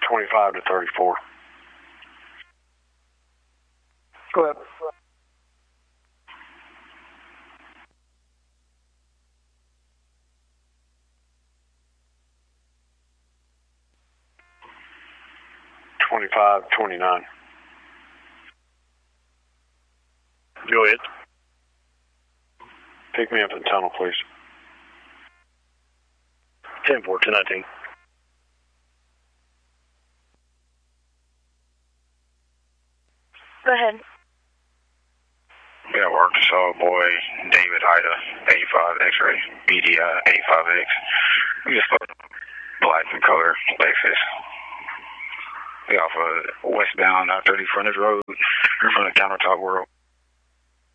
25 to 34. Go ahead. $25.29. Go ahead. Pick me up in the tunnel, please. 10-4, 219. Go ahead. Yeah, Arkansas boy, David Ida, 85 X-ray, BDI 85X. We just put black in color, Lexus. We off of westbound I-30 frontage road in front of Countertop World.